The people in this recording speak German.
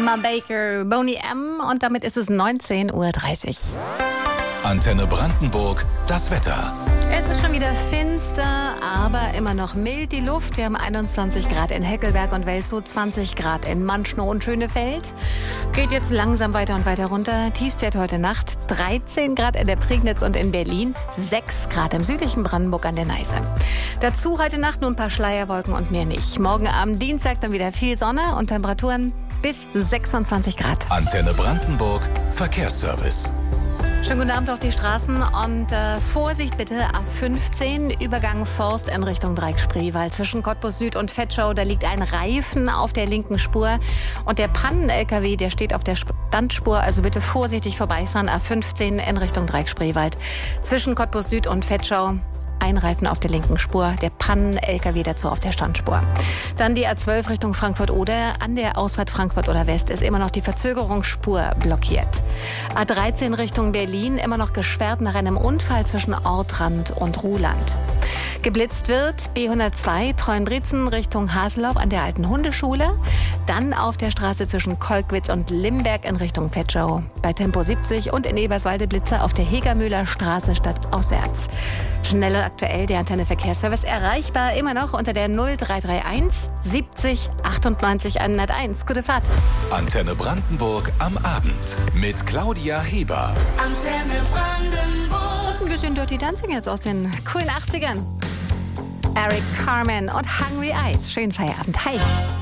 Emma Baker, Boney M. Und damit ist es 19:30 Uhr. Antenne Brandenburg, das Wetter. Es ist schon wieder finster, aber immer noch mild die Luft. Wir haben 21 Grad in Heckelberg und Welzow, 20 Grad in Manschnow und Schönefeld. Geht jetzt langsam weiter und weiter runter. Tiefstwert heute Nacht 13 Grad in der Prignitz und in Berlin, 6 Grad im südlichen Brandenburg an der Neiße. Dazu heute Nacht nur ein paar Schleierwolken und mehr nicht. Morgen Abend Dienstag dann wieder viel Sonne und Temperaturen bis 26 Grad. Antenne Brandenburg, Verkehrsservice. Schönen guten Abend auf die Straßen und Vorsicht bitte, A15, Übergang Forst in Richtung Dreieck-Spreewald. Zwischen Cottbus Süd und Vetschau, da liegt ein Reifen auf der linken Spur. Und der Pannen-LKW, der steht auf der Standspur, also bitte vorsichtig vorbeifahren. A15 in Richtung Dreieck-Spreewald. Zwischen Cottbus Süd und Vetschau. Ein Reifen auf der linken Spur, der Pannen-LKW dazu auf der Standspur. Dann die A12 Richtung Frankfurt-Oder. An der Ausfahrt Frankfurt-Oder West ist immer noch die Verzögerungsspur blockiert. A13 Richtung Berlin, immer noch gesperrt nach einem Unfall zwischen Ortrand und Ruhland. Geblitzt wird B102 Treuenbrietzen Richtung Haseloff an der alten Hundeschule. Dann auf der Straße zwischen Kolkwitz und Limberg in Richtung Vetschau. Bei Tempo 70 und in Eberswalde Blitzer auf der Hegermühler Straße stadtauswärts. Schnell und aktuell der Antenne Verkehrsservice erreichbar immer noch unter der 0331 70 98 101. Gute Fahrt. Antenne Brandenburg am Abend mit Claudia Heber. Antenne Brandenburg. Ein bisschen Dirty Dancing jetzt aus den coolen 80ern. Eric Carmen und Hungry Eyes. Schönen Feierabend. Hi.